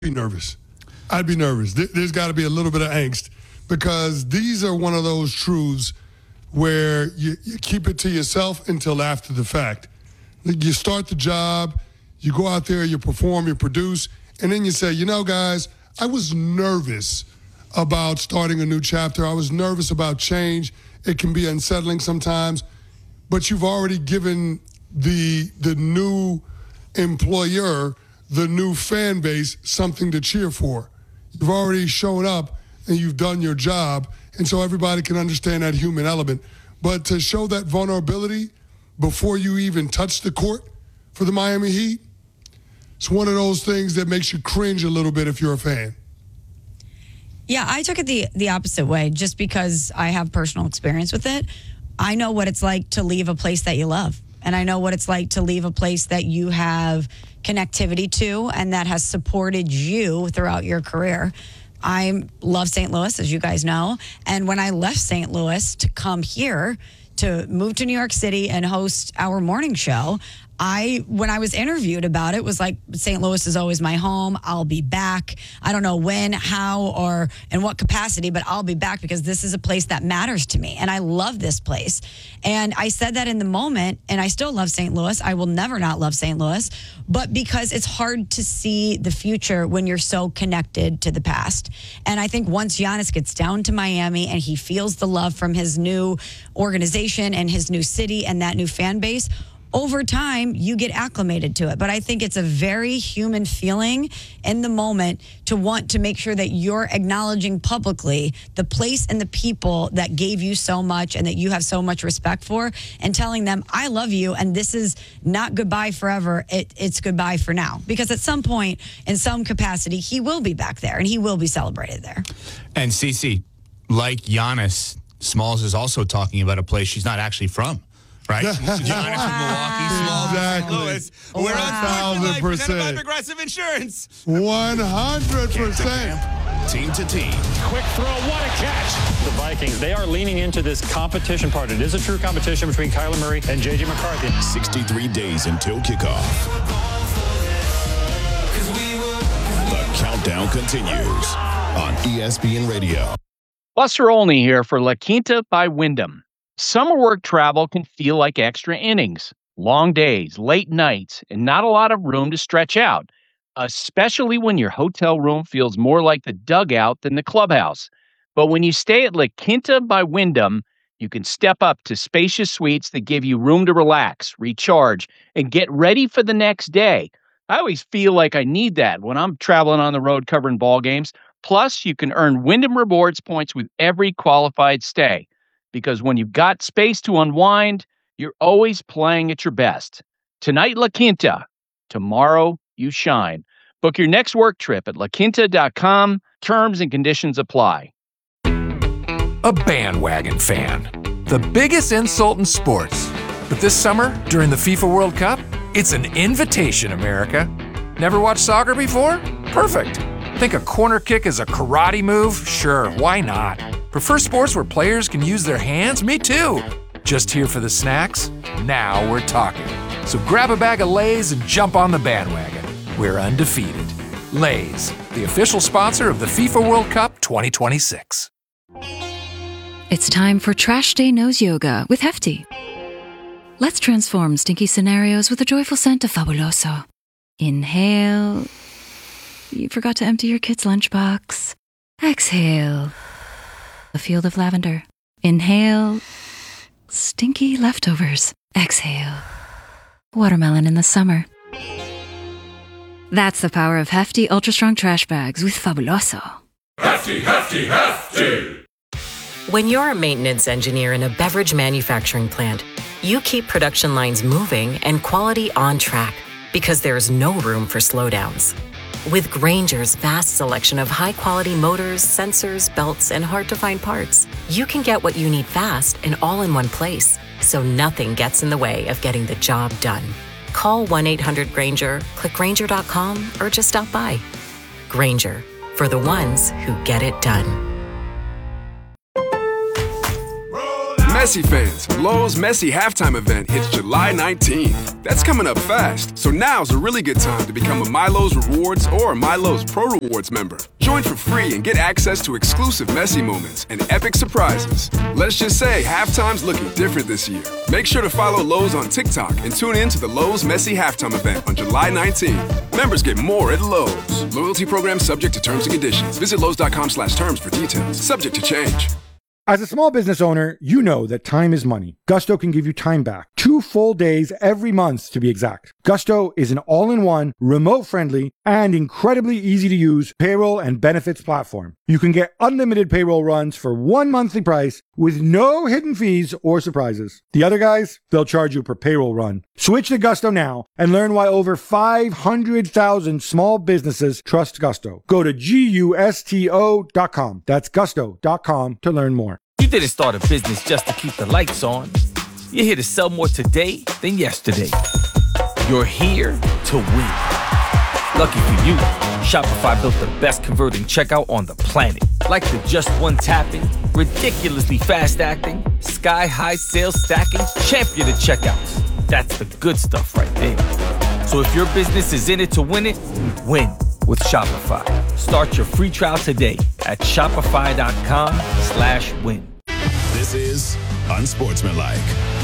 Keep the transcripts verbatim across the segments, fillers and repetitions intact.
be nervous. I'd be nervous. There's got to be a little bit of angst because these are one of those truths where you, you keep it to yourself until after the fact. You start the job, you go out there, you perform, you produce, and then you say, you know, guys, I was nervous about starting a new chapter. I was nervous about change. It can be unsettling sometimes, but you've already given the the new employer, the new fan base, something to cheer for. You've already shown up and you've done your job, and so everybody can understand that human element. But to show that vulnerability before you even touch the court for the Miami Heat, it's one of those things that makes you cringe a little bit if you're a fan. Yeah, I took it the, the opposite way just because I have personal experience with it. I know what it's like to leave a place that you love. And I know what it's like to leave a place that you have connectivity to and that has supported you throughout your career. I love Saint Louis, as you guys know. And when I left Saint Louis to come here, to move to New York City and host our morning show, I, when I was interviewed about it, was like, Saint Louis is always my home. I'll be back. I don't know when, how, or in what capacity, but I'll be back because this is a place that matters to me. And I love this place. And I said that in the moment, and I still love Saint Louis. I will never not love Saint Louis, but because it's hard to see the future when you're so connected to the past. And I think once Giannis gets down to Miami and he feels the love from his new organization and his new city and that new fan base, over time, you get acclimated to it. But I think it's a very human feeling in the moment to want to make sure that you're acknowledging publicly the place and the people that gave you so much and that you have so much respect for, and telling them, I love you, and this is not goodbye forever. It, it's goodbye for now. Because at some point, in some capacity, he will be back there, and he will be celebrated there. And Cece, like Giannis, Smalls is also talking about a place she's not actually from. Right? Giannis from Milwaukee, Smalls Exactly. from Louis. We're on Sports for Life, presented by Progressive Insurance. one hundred percent. Team to team. Quick throw, what a catch. The Vikings, they are leaning into this competition part. It is a true competition between Kyler Murray and J J McCarthy. sixty-three days until kickoff. The countdown continues on E S P N Radio. Buster Olney here for La Quinta by Wyndham. Summer work travel can feel like extra innings, long days, late nights, and not a lot of room to stretch out, especially when your hotel room feels more like the dugout than the clubhouse. But when you stay at La Quinta by Wyndham, you can step up to spacious suites that give you room to relax, recharge, and get ready for the next day. I always feel like I need that when I'm traveling on the road covering ball games. Plus, you can earn Wyndham Rewards points with every qualified stay. Because when you've got space to unwind, you're always playing at your best. Tonight, La Quinta. Tomorrow, you shine. Book your next work trip at la quinta dot com. Terms and conditions apply. A bandwagon fan. The biggest insult in sports. But this summer, during the FIFA World Cup, it's an invitation, America. Never watched soccer before? Perfect. Think a corner kick is a karate move? Sure, why not? Prefer sports where players can use their hands? Me too. Just here for the snacks? Now we're talking. So grab a bag of Lay's and jump on the bandwagon. We're undefeated. Lay's, the official sponsor of the FIFA World Cup twenty twenty-six. It's time for Trash Day Nose Yoga with Hefty. Let's transform stinky scenarios with a joyful scent of Fabuloso. Inhale. You forgot to empty your kid's lunchbox. Exhale. A field of lavender. Inhale. Stinky leftovers. Exhale. Watermelon in the summer. That's the power of Hefty Ultra Strong Trash Bags with Fabuloso. Hefty, hefty, hefty! When you're a maintenance engineer in a beverage manufacturing plant, you keep production lines moving and quality on track because there's no room for slowdowns. With Grainger's vast selection of high-quality motors, sensors, belts, and hard-to-find parts, you can get what you need fast and all in one place, so nothing gets in the way of getting the job done. Call one eight hundred Grainger, click Grainger dot com, or just stop by. Grainger, for the ones who get it done. Messi fans, Lowe's Messi halftime event hits July nineteenth. That's coming up fast, so now's a really good time to become a MyLowe's Rewards or a MyLowe's Pro Rewards member. Join for free and get access to exclusive Messi moments and epic surprises. Let's just say halftime's looking different this year. Make sure to follow Lowe's on TikTok and tune in to the Lowe's Messi halftime event on July nineteenth. Members get more at Lowe's. Loyalty program subject to terms and conditions. Visit Lowe's.com slash terms for details. Subject to change. As a small business owner, you know that time is money. Gusto can give you time back. Two full days every month, to be exact. Gusto is an all-in-one, remote-friendly, and incredibly easy-to-use payroll and benefits platform. You can get unlimited payroll runs for one monthly price with no hidden fees or surprises. The other guys, they'll charge you per payroll run. Switch to Gusto now and learn why over five hundred thousand small businesses trust Gusto. Go to gusto dot com. That's gusto dot com to learn more. You didn't start a business just to keep the lights on. You're here to sell more today than yesterday. You're here to win. Lucky for you, Shopify built the best converting checkout on the planet. Like the just one tapping, ridiculously fast acting, sky-high sales stacking, champion of checkouts. That's the good stuff right there. So if your business is in it to win it, win with Shopify. Start your free trial today at shopify.com slash win. This is Unsportsmanlike.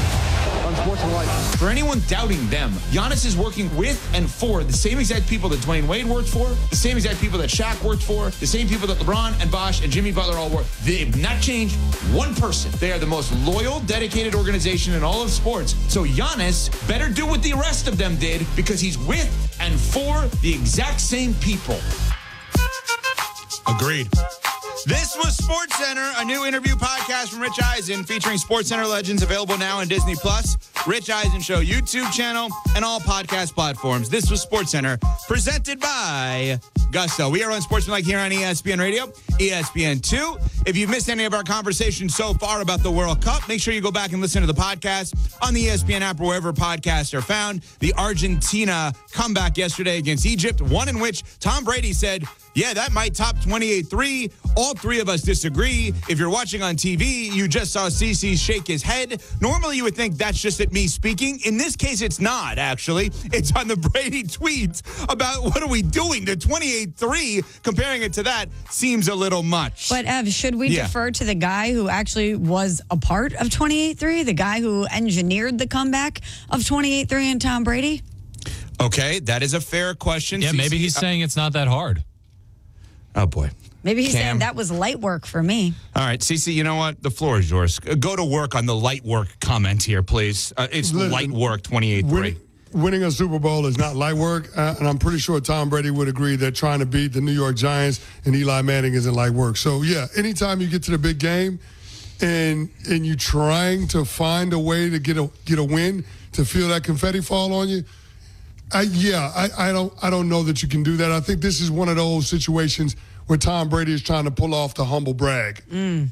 For anyone doubting them, Giannis is working with and for the same exact people that Dwayne Wade worked for, the same exact people that Shaq worked for, the same people that LeBron and Bosh and Jimmy Butler all work. They've not changed one person. They are the most loyal, dedicated organization in all of sports. So Giannis better do what the rest of them did because he's with and for the exact same people. Agreed. This was SportsCenter, a new interview podcast from Rich Eisen featuring SportsCenter legends, available now on Disney Plus, Rich Eisen Show YouTube channel, and all podcast platforms. This was SportsCenter, presented by Gusto. We are on Sportsmanlike here on E S P N Radio, E S P N two. If you've missed any of our conversations so far about the World Cup, make sure you go back and listen to the podcast on the E S P N app or wherever podcasts are found. The Argentina comeback yesterday against Egypt, one in which Tom Brady said, yeah, that might top twenty-eight three. All three of us disagree. If you're watching on T V, you just saw Cece shake his head. Normally, you would think that's just at me speaking. In this case, it's not, actually. It's on the Brady tweets about what are we doing? The twenty-eight three, comparing it to that seems a little much. But, Ev, should we Yeah. defer to the guy who actually was a part of twenty-eight three, the guy who engineered the comeback of twenty-eight three and Tom Brady? Okay, that is a fair question. Yeah, maybe he's saying it's not that hard. Oh, boy. Maybe he's Cam. saying that was light work for me. All right, Cece, you know what? The floor is yours. Go to work on the light work comment here, please. Uh, it's Listen, light work, twenty-eight three. Win, winning a Super Bowl is not light work, uh, and I'm pretty sure Tom Brady would agree that trying to beat the New York Giants and Eli Manning isn't light work. So, yeah, anytime you get to the big game and and you're trying to find a way to get a get a win, to feel that confetti fall on you, I, yeah, I, I don't I don't know that you can do that. I think this is one of those situations where Tom Brady is trying to pull off the humble brag. Mm.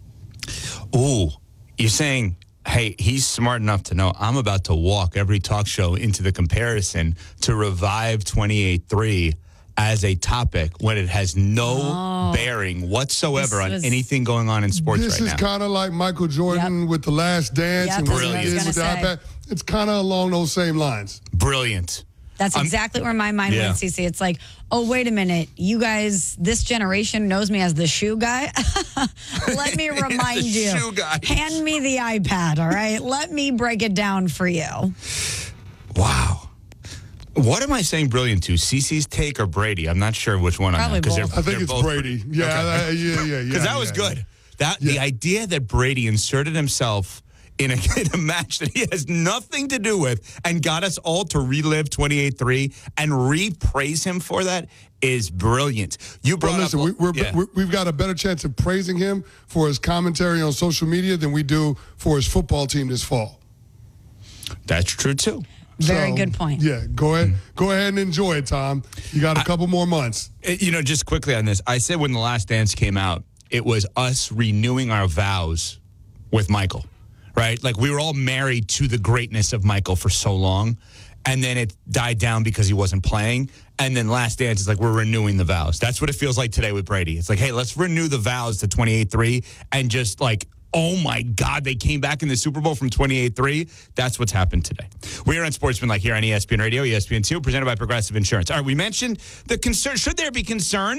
Ooh, you're saying, hey, he's smart enough to know I'm about to walk every talk show into the comparison to revive twenty-eight three as a topic when it has no Oh. bearing whatsoever This on was- anything going on in sports This right is now. kind of like Michael Jordan with The Last Dance Yep, and that's what what I he was did gonna with the say. iPad. It's kind of along those same lines. Brilliant. That's I'm- exactly where my mind Yeah. went, Cece. It's like, oh, wait a minute. You guys, this generation knows me as the shoe guy. Let me remind The you. shoe guy. Hand me the iPad, all right? Let me break it down for you. Wow. What am I saying brilliant to? Cece's take or Brady? I'm not sure which one Probably I'm on. both. I think it's Brady. Yeah, uh, yeah, yeah, yeah. Because that yeah, was yeah. good. That the idea that Brady inserted himself in a, in a match that he has nothing to do with and got us all to relive twenty-eight three and re-praise him for that is brilliant. You brought Well, listen, up... we, we're, yeah. we we've got a better chance of praising him for his commentary on social media than we do for his football team this fall. That's true, too. Very So, good point. Yeah, go ahead, go ahead and enjoy it, Tom. You got a couple more months. Uh, You know, just quickly on this, I said when The Last Dance came out, it was us renewing our vows with Michael, right? Like we were all married to the greatness of Michael for so long, and then it died down because he wasn't playing. And then Last Dance is like we're renewing the vows. That's what it feels like today with Brady. It's like, hey, let's renew the vows to twenty-eight three and just like oh my God, they came back in the Super Bowl from twenty-eight three. That's what's happened today. We are on Sportsmanlike here on E S P N Radio, E S P N two, presented by Progressive Insurance. All right, we mentioned the concern. Should there be concern